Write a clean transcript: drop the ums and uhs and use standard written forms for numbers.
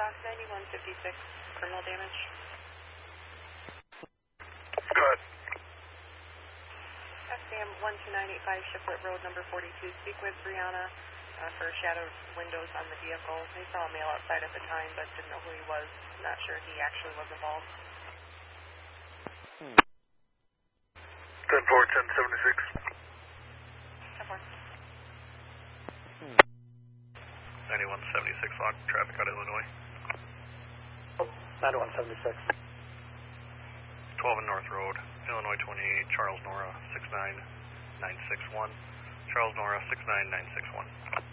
9156, criminal damage. Go ahead. SAM 12985, Shiplet Road, number 42. Speak with Brianna for shadowed windows on the vehicle. They saw a male outside at the time, but didn't know who he was. Not sure he actually was involved. 10-4, 1076. 9176, log traffic out of Illinois. 9176. 12 and North Road, Illinois 28, Charles Nora 69961. Charles Nora 69961.